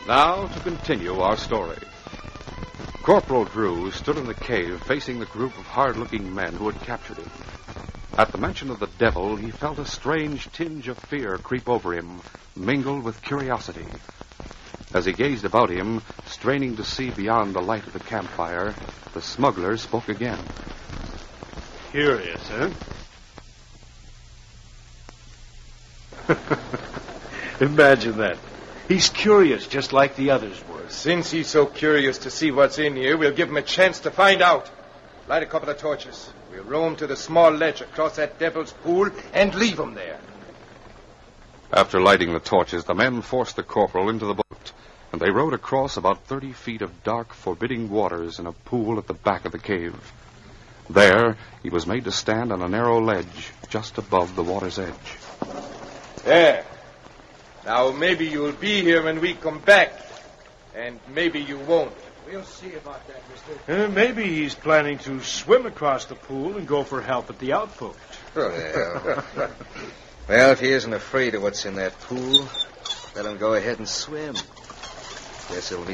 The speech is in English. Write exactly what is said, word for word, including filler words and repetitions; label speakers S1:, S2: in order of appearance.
S1: Now to continue our story. Corporal Drew stood in the cave facing the group of hard-looking men who had captured him. At the mention of the devil, he felt a strange tinge of fear creep over him, mingled with curiosity. As he gazed about him, straining to see beyond the light of the campfire, the smuggler spoke again.
S2: Curious, huh? Imagine that. He's curious, just like the others were.
S3: Since he's so curious to see what's in here, we'll give him a chance to find out. Light a couple of torches. We'll row him to the small ledge across that devil's pool and leave him there.
S1: After lighting the torches, the men forced the corporal into the boat, and they rowed across about thirty feet of dark, forbidding waters in a pool at the back of the cave. There, he was made to stand on a narrow ledge just above the water's edge.
S3: There. Now, maybe you'll be here when we come back, and maybe you won't.
S4: We'll see about that, mister.
S2: Uh, maybe he's planning to swim across the pool and go for help at the outpost.
S4: Well, well, if he isn't afraid of what's in that pool, let him go ahead and swim. Guess it'll be